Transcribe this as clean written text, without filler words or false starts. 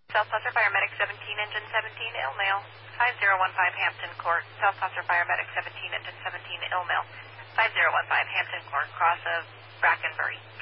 South Placer Paramedic 17, Engine 17, ill mail. 5015 Hampton Court. South Placer Paramedic 17, Engine 17, ill mail. 5015 Hampton Court, cross of Brackenbury.